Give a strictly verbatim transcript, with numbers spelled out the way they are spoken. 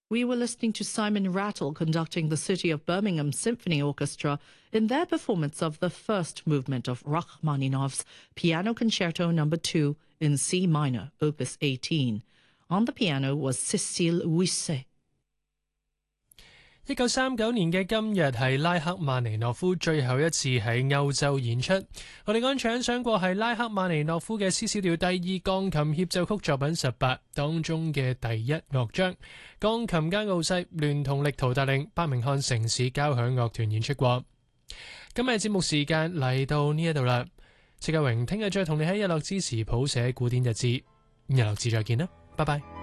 We were listening to Simon Rattle conducting the City of Birmingham Symphony Orchestra in their performance of the first movement of Rachmaninoff's Piano Concerto Number two in C minor, Opus eighteen. On the piano was Cécile Huisset. 一九三九年嘅今日係拉克曼尼諾夫最後一次喺歐洲演出。我哋剛才欣賞過係拉克曼尼諾夫嘅 C 小調第二鋼琴協奏曲作品十八當中嘅第一樂章，鋼琴家奧西聯同力圖特領、伯明翰城市交響樂團演出過。今日節目時間嚟到呢一度啦，謝家榮聽日再同你喺日落之時譜寫古典日誌，日落之再見啦，拜拜。